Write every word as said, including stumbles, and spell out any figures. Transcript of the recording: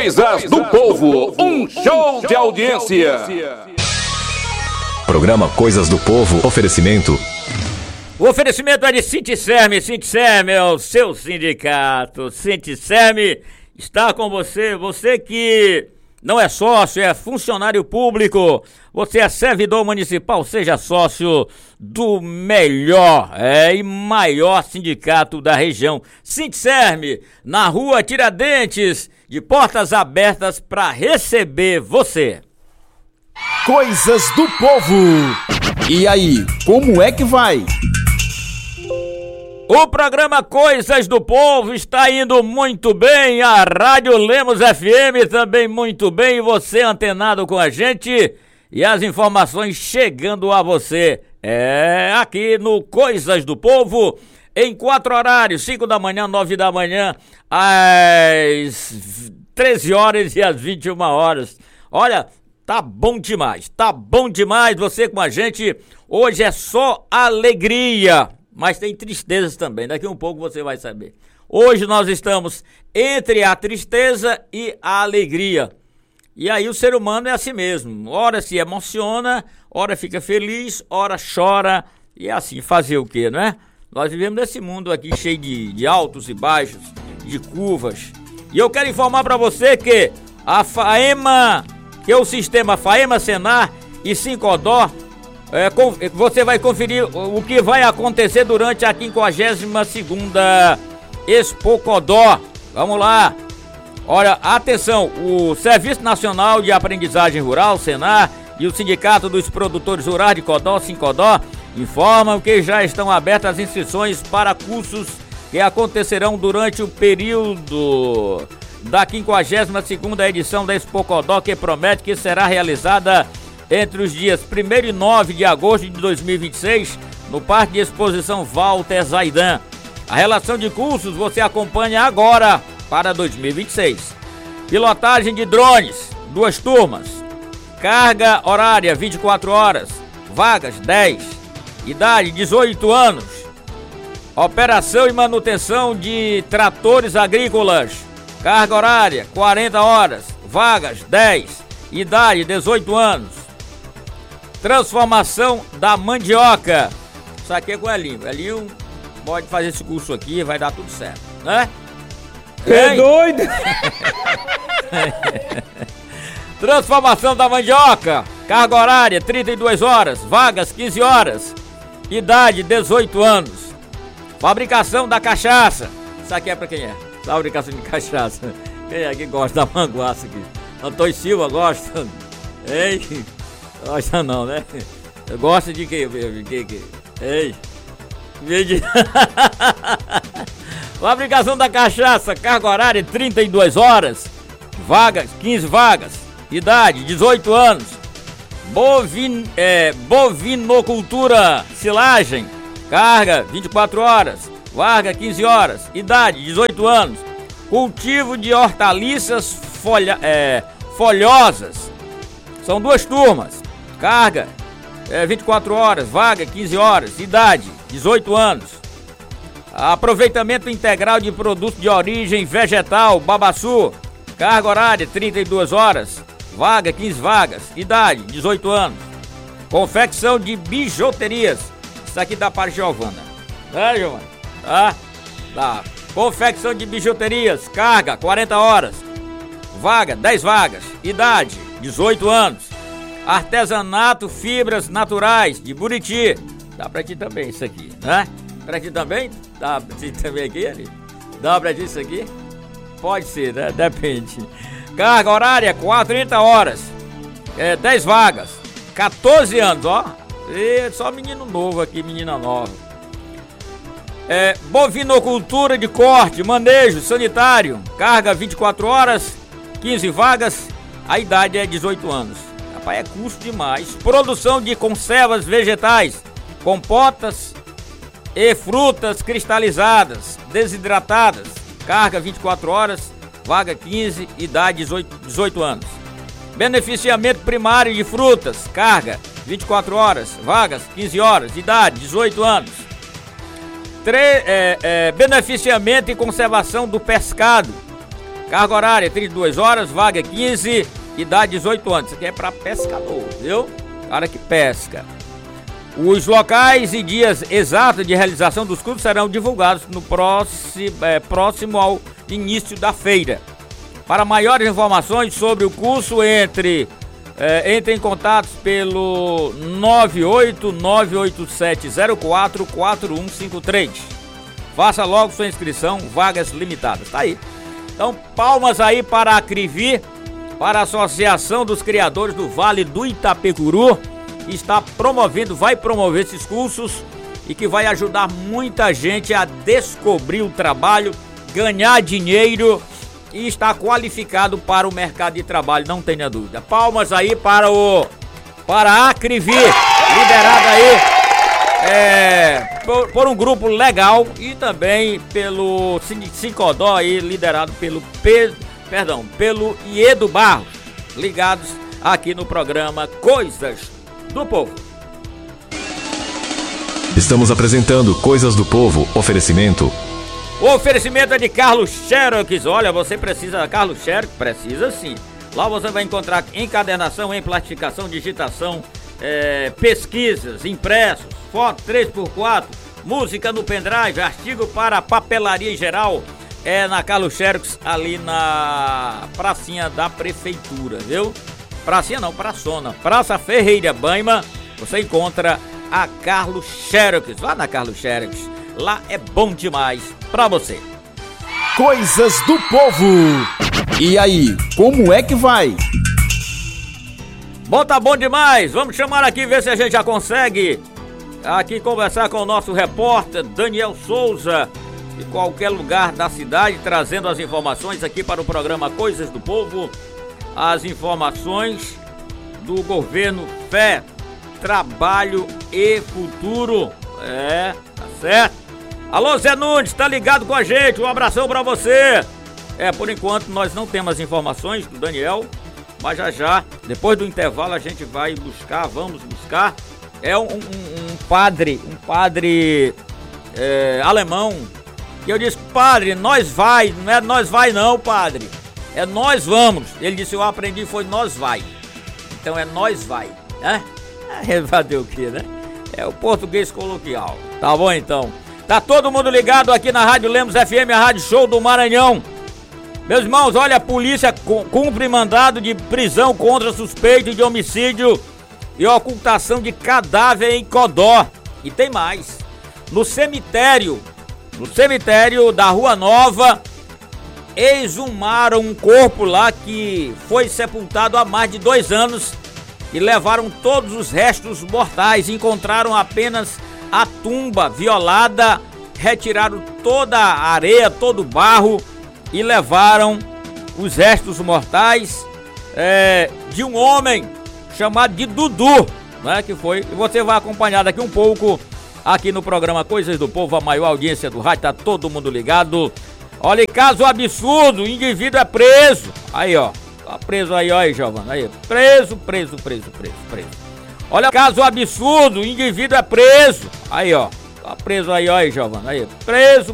Coisas do Povo, um show de audiência. Programa Coisas do Povo, oferecimento. O oferecimento é de Sinticerme. Sinticerme é o seu sindicato. Sinticerme está com você. Você que não é sócio, é funcionário público, você é servidor municipal, seja sócio do melhor é, e maior sindicato da região. Sinticerme, na rua Tiradentes, de portas abertas para receber você. Coisas do Povo. E aí, como é que vai? O programa Coisas do Povo está indo muito bem, a Rádio Lemos F M também muito bem, você antenado com a gente e as informações chegando a você. É aqui no Coisas do Povo, em quatro horários, cinco da manhã, nove da manhã, às treze horas e às vinte e uma horas. Olha, tá bom demais, tá bom demais você com a gente. Hoje é só alegria, mas tem tristezas também, daqui um pouco você vai saber. Hoje nós estamos entre a tristeza e a alegria. E aí o ser humano é assim mesmo, ora se emociona, ora fica feliz, ora chora, e é assim, fazer o quê, não é? Nós vivemos nesse mundo aqui cheio de, de altos e baixos, de curvas. E eu quero informar para você que a FAEMA, que é o sistema FAEMA, Senar e Sincodó, É, você vai conferir o que vai acontecer durante a quinquagésima segunda Expocodó. Vamos lá. Olha, atenção, o Serviço Nacional de Aprendizagem Rural, Senar, e o Sindicato dos Produtores Rurais de Codó, Sincodó, informam que já estão abertas as inscrições para cursos que acontecerão durante o período da quinquagésima segunda edição da Expocodó, que promete que será realizada entre os dias primeiro e nove de agosto de dois mil e vinte e seis, no Parque de Exposição Walter Zaidan. A relação de cursos você acompanha agora para dois mil e vinte e seis. Pilotagem de drones, duas turmas. Carga horária vinte e quatro horas, vagas dez. Idade dezoito anos. Operação e manutenção de tratores agrícolas. Carga horária quarenta horas, vagas dez. Idade dezoito anos. Transformação da mandioca. Isso aqui é com o Elinho. Elinho pode fazer esse curso aqui, vai dar tudo certo, né? É doido? Transformação da mandioca. Carga horária trinta e duas horas, vagas quinze horas. Idade dezoito anos. Fabricação da cachaça. Isso aqui é pra quem é? Fabricação de cachaça. Quem é que gosta da manguaça aqui? Antônio Silva gosta? Ei, gosta não, né? Gosta de quê? De quê? Ei, de... Fabricação da cachaça, carga horária trinta e duas horas, vagas, quinze vagas, idade dezoito anos. Bovin, é, bovinocultura, silagem, carga vinte e quatro horas, vaga quinze horas, idade dezoito anos. Cultivo de hortaliças folha, é, folhosas, são duas turmas, carga é, vinte e quatro horas, vaga quinze horas, idade dezoito anos. Aproveitamento integral de produtos de origem vegetal, babaçu, carga horária trinta e duas horas, vaga quinze vagas, idade dezoito anos. Confecção de bijuterias, isso aqui dá para Giovana, né, Giovana? Tá? Tá. Confecção de bijuterias, carga quarenta horas, vaga dez vagas, idade dezoito anos. Artesanato, fibras naturais de Buriti, dá pra ti também isso aqui, né? Pra ti também? Dá pra ti também aqui, ali? Dá pra ti isso aqui? Pode ser, né? Depende. Carga horária quarenta horas, é, dez vagas, quatorze anos, ó. E só menino novo aqui, menina nova. É, bovinocultura de corte, manejo sanitário, carga vinte e quatro horas, quinze vagas, a idade é dezoito anos. Rapaz, é custo demais. Produção de conservas vegetais, compotas e frutas cristalizadas, desidratadas, carga vinte e quatro horas, vaga quinze, idade dezoito anos. Beneficiamento primário de frutas, carga vinte e quatro horas, vagas quinze horas, idade dezoito anos. Tre- é, é, beneficiamento e conservação do pescado, Carga horária trinta e duas horas, vaga quinze, idade dezoito anos. Isso aqui é pra pescador, viu? Cara que pesca. Os locais e dias exatos de realização dos cursos serão divulgados no próximo, é, próximo ao início da feira. Para maiores informações sobre o curso, entre, é, entre em contato pelo nove oito nove oito sete zero quatro quatro um cinco três. Faça logo sua inscrição, vagas limitadas. Tá aí. Então, palmas aí para a Crivi, para a Associação dos Criadores do Vale do Itapecuru, que está promovendo, vai promover esses cursos e que vai ajudar muita gente a descobrir o trabalho, ganhar dinheiro e estar qualificado para o mercado de trabalho, não tenha dúvida. Palmas aí para o para a Crivi, liderada aí é, por, por um grupo legal e também pelo Sincodó aí, liderado pelo Pedro, perdão, pelo Iedo Barros, ligados aqui no programa Coisas do Povo. Estamos apresentando Coisas do Povo. Oferecimento. O oferecimento é de Carlos Xerox. Olha, você precisa, Carlos Xerox, precisa sim. Lá você vai encontrar encadernação, emplastificação, digitação, é, pesquisas, impressos, foto três por quatro, música no pendrive, artigo para papelaria em geral. É na Carlos Xerox, ali na pracinha da prefeitura, viu? Pracinha não, praçona. Praça Ferreira Baima, você encontra a Carlos Xerox. Lá na Carlos Xerox, lá é bom demais pra você. Coisas do Povo. E aí, como é que vai? Bom, tá bom demais. Vamos chamar aqui, ver se a gente já consegue aqui conversar com o nosso repórter Daniel Souza, de qualquer lugar da cidade, trazendo as informações aqui para o programa Coisas do Povo. As informações do governo Fé, Trabalho e Futuro. É, tá certo? Alô, Zé Nunes, tá ligado com a gente? Um abração pra você. É, por enquanto nós não temos as informações do Daniel, mas já já, depois do intervalo, a gente vai buscar, vamos buscar. É um, um, um padre, um padre é, alemão, que eu disse, padre, nós vai, não é nós vai não, padre. É nós vamos. Ele disse, eu aprendi, foi nós vai. Então é nós vai, né? É, fazer o quê, né? É o português coloquial. Tá bom, então. Tá todo mundo ligado aqui na Rádio Lemos F M, a Rádio Show do Maranhão. Meus irmãos, olha, a polícia cumpre mandado de prisão contra suspeito de homicídio e ocultação de cadáver em Codó. E tem mais. No cemitério, no cemitério da Rua Nova, exumaram um corpo lá que foi sepultado há mais de dois anos e levaram todos os restos mortais. Encontraram apenas a tumba violada, retiraram toda a areia, todo o barro e levaram os restos mortais é, de um homem chamado de Dudu, né, que foi, e você vai acompanhar daqui um pouco aqui no programa Coisas do Povo, a maior audiência do rádio, tá todo mundo ligado. Olha, caso absurdo, o indivíduo é preso. Aí, ó. Tá preso aí, ó, aí, Giovana. Aí, preso, preso, preso, preso, preso. Olha, caso absurdo, o indivíduo é preso. Aí, ó. Tá preso aí, ó, aí, Giovana. Aí, preso,